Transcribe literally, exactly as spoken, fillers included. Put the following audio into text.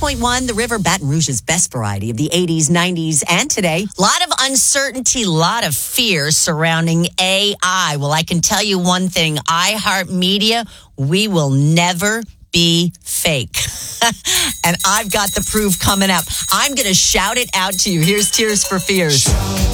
point one, The River, Baton Rouge's best variety of the eighties, nineties, and today. A lot of uncertainty, a lot of fear surrounding A I. Well, I can tell you one thing. iHeartMedia, we will never be fake. And I've got the proof coming up. I'm going to shout it out to you. Here's Tears for Fears.